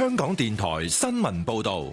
香港電台新聞報道。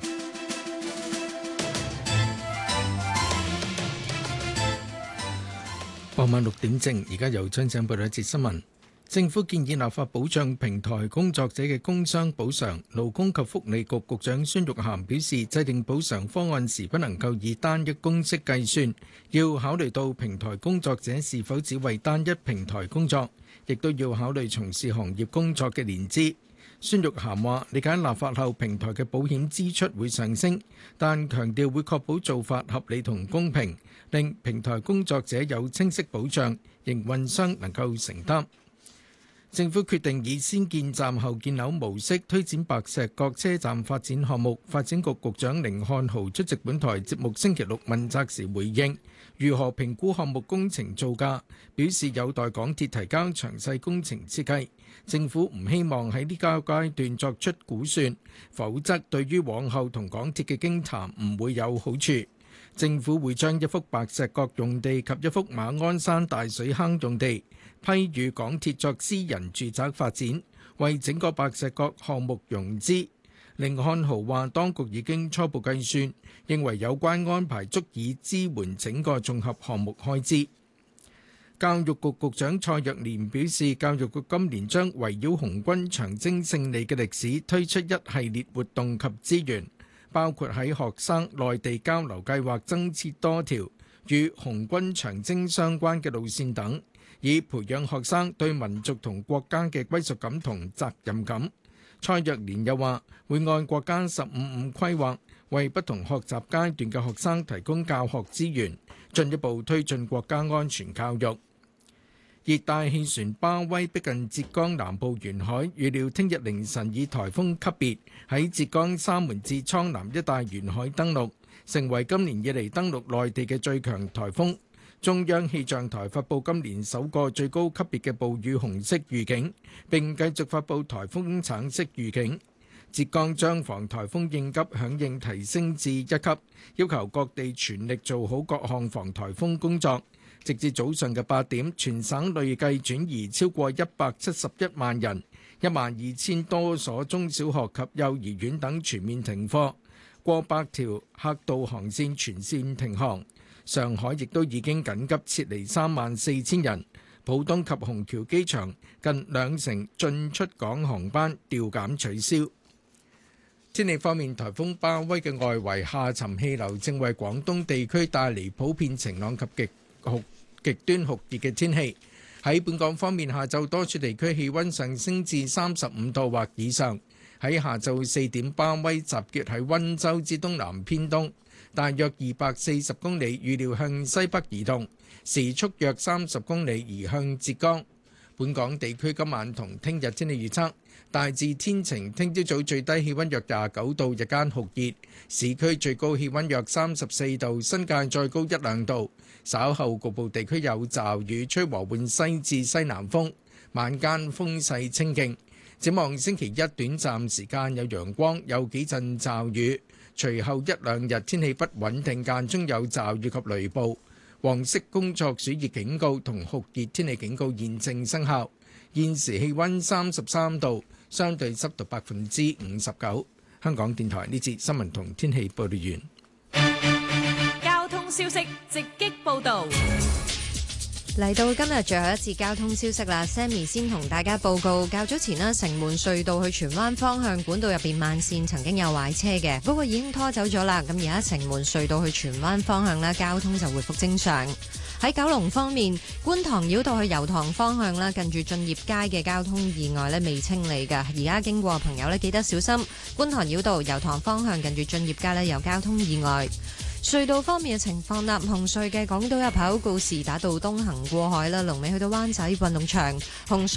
傍晚6點正，而家由張生報道一節新聞。政府建議立法保障平台工作者嘅工傷補償。勞工及福利局局長孫玉菡表示，制定補償方案時不能夠以單一公式計算，要考慮到平台工作者是否只為單一平台工作，亦都要考慮從事行業工作嘅年資。孫玉菡話：理解立法後平台嘅保險支出會上升，但強調會確保做法合理同公平，令平台工作者有清晰保障，營運商能夠承擔。政府決定以先建站後建樓模式推展白石角車站發展項目。發展局局長甯漢豪出席本台節目星期六問責時回應，如何評估項目工程造價，表示有待港鐵提交詳細工程設計。政府唔希望喺呢個階段作出估算，否則對於往後同港鐵嘅經談唔會有好處。政府會將一幅白石角用地及一幅馬鞍山大水坑用地批予港鐵作私人住宅發展，為整個白石角項目融資。甯漢豪話，當局已經初步計算，認為有關安排足以支援整個綜合項目開支。教育局局長蔡若蓮表示，教育局今年將圍繞紅軍長征勝利嘅歷史推出一系列活動及資源，包括喺學生內地交流計劃增設多條與紅軍長征相關嘅路線等，以培養學生對民族同國家嘅歸屬感同責任感。蔡若蓮又話，會按國家15/5規劃，為不同學習階段嘅學生提供教學資源，進一步推進國家安全教育。熱帶氣旋巴威逼近浙江南部沿海，預料聽日凌晨以颱風級別喺浙江沙門至蒼南一帶沿海登陸，成為今年以嚟登陸內地嘅最強颱風。中央氣象台發布今年首個最高級別嘅暴雨紅色預警，並繼續發布颱風橙色預警。浙江將防颱風應急響應提升至1級，要求各地全力做好各項防颱風工作。直至早上嘅8點，全省累計轉移超過171萬人，12000多所中小學及幼兒園等全面停課，過百條客渡航線全線停航。上海亦都已經緊急撤離34000人，浦東及虹橋機場近20%進出港航班調減取消。天氣方面，颱風巴威嘅外圍下沉氣流正為廣東地區帶嚟普遍晴朗及極端酷熱嘅天氣。喺本港方面，下晝多處地區氣溫上升至35度或以上。喺下晝4點，巴威集結喺溫州之東南偏東，大約240公里，預料向西北移動，時速約30公里，移向浙江。本港地區今晚同聽日天氣預測，大致天晴，聽朝早最低氣溫約29度，日間酷熱，市區最高氣溫約34度，新界再高1-2度。稍後局部地區有驟雨，吹和緩西至西南風，晚間風勢清勁。展望星期一短暫時間有陽光，有幾陣驟雨，隨後1-2日天氣不穩定，間中有驟雨及雷暴。黃色工作暑熱警告同酷熱天氣警告現正生效。現時氣溫33度，相對濕度59%。香港電台呢節新聞同天氣報道完。 交通消息直擊報道。 嚟到今日最後一節交通消息啦 ，Sammy 先同大家報告，較早前呢，城門隧道去荃灣方向管道入邊慢線曾經有壞車嘅，不過已經拖走咗啦。咁而家城門隧道去荃灣方向呢，交通就回復正常。喺九龍方面，觀塘繞道去油塘方向啦，近住駿業街嘅交通意外呢未清理㗎，而家經過嘅朋友呢，記得小心。觀塘繞道油塘方向近住駿業街呢有交通意外。隧道方面嘅情況啦，紅隧嘅港島入口告士打道東行過海啦，龍尾去到灣仔運動場。紅